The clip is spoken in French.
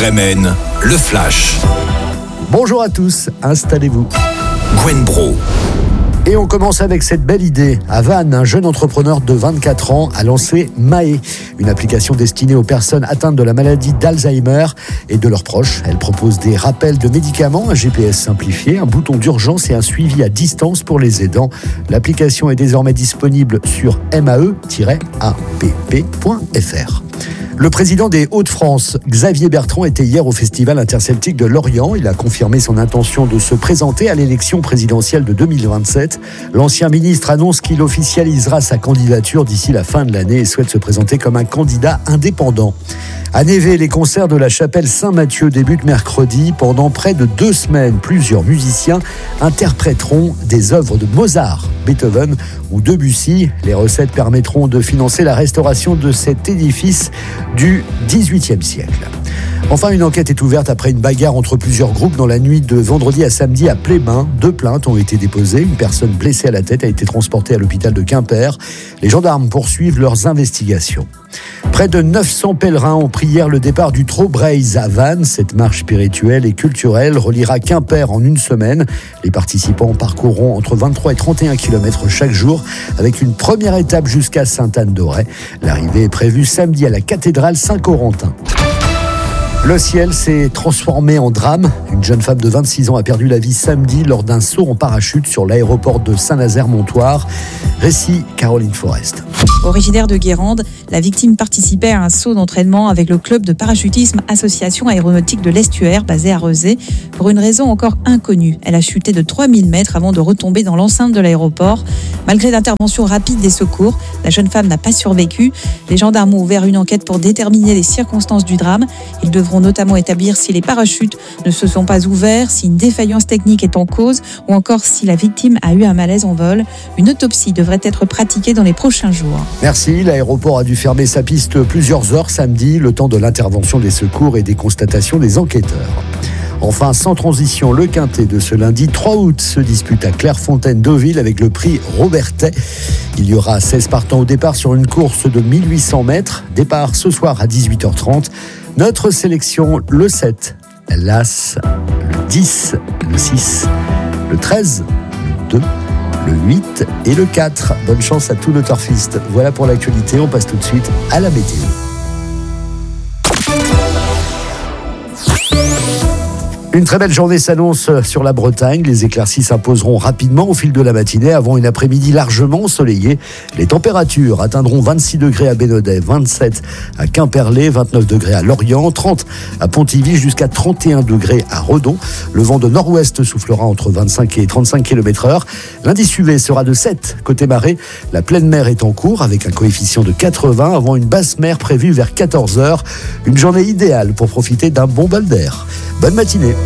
RMN, le Flash. Bonjour à tous, installez-vous. Gwen Bro. Et on commence avec cette belle idée. À Vannes, un jeune entrepreneur de 24 ans a lancé Mae, une application destinée aux personnes atteintes de la maladie d'Alzheimer et de leurs proches. Elle propose des rappels de médicaments, un GPS simplifié, un bouton d'urgence et un suivi à distance pour les aidants. L'application est désormais disponible sur mae-app.fr. Le président des Hauts-de-France, Xavier Bertrand, était hier au Festival interceltique de Lorient. Il a confirmé son intention de se présenter à l'élection présidentielle de 2027. L'ancien ministre annonce qu'il officialisera sa candidature d'ici la fin de l'année et souhaite se présenter comme un candidat indépendant. À Névé, les concerts de la chapelle Saint-Mathieu débutent mercredi. Pendant près de 2 semaines, plusieurs musiciens interpréteront des œuvres de Mozart, Beethoven ou Debussy. Les recettes permettront de financer la restauration de cet édifice du XVIIIe siècle. Enfin, une enquête est ouverte après une bagarre entre plusieurs groupes dans la nuit de vendredi à samedi à Plémin. 2 plaintes ont été déposées. Une personne blessée à la tête a été transportée à l'hôpital de Quimper. Les gendarmes poursuivent leurs investigations. Près de 900 pèlerins ont pris hier le départ du Trobraise à Vannes. Cette marche spirituelle et culturelle reliera Quimper en une semaine. Les participants parcourront entre 23 et 31 km chaque jour avec une première étape jusqu'à Sainte-Anne-d'Auray. L'arrivée est prévue samedi à la cathédrale Saint-Corentin. Le ciel s'est transformé en drame. Une jeune femme de 26 ans a perdu la vie samedi lors d'un saut en parachute sur l'aéroport de Saint-Nazaire-Montoire. Récit Caroline Forest. Originaire de Guérande, la victime participait à un saut d'entraînement avec le club de parachutisme Association aéronautique de l'Estuaire basé à Rezé. Pour une raison encore inconnue, elle a chuté de 3000 mètres avant de retomber dans l'enceinte de l'aéroport. Malgré l'intervention rapide des secours, la jeune femme n'a pas survécu. Les gendarmes ont ouvert une enquête pour déterminer les circonstances du drame. Ils devront notamment établir si les parachutes ne se sont pas ouverts, si une défaillance technique est en cause ou encore si la victime a eu un malaise en vol. Une autopsie devrait être pratiquée dans les prochains jours. Merci. L'aéroport a dû fermer sa piste plusieurs heures samedi, le temps de l'intervention des secours et des constatations des enquêteurs. Enfin, sans transition, le quintet de ce lundi 3 août se dispute à Clairefontaine-Deauville avec le prix Robertet. Il y aura 16 partants au départ sur une course de 1800 mètres. Départ ce soir à 18h30. Notre sélection, le 7, l'As, le 10, le 6, le 13, le 2, le 8 et le 4. Bonne chance à tous nos turfistes. Voilà pour l'actualité, on passe tout de suite à la météo. Une très belle journée s'annonce sur la Bretagne. Les éclaircies s'imposeront rapidement au fil de la matinée avant une après-midi largement ensoleillée. Les températures atteindront 26 degrés à Bénodet, 27 à Quimperlé, 29 degrés à Lorient, 30 à Pontivy, jusqu'à 31 degrés à Redon. Le vent de nord-ouest soufflera entre 25 et 35 km/h. L'indice UV sera de 7 côté marée. La pleine mer est en cours avec un coefficient de 80 avant une basse mer prévue vers 14h. Une journée idéale pour profiter d'un bon bol d'air. Bonne matinée.